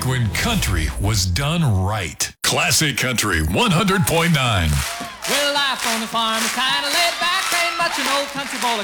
back when country was done right. Classic Country 100.9. Well, life on the farm is kind of laid back. Ain't much an old country boy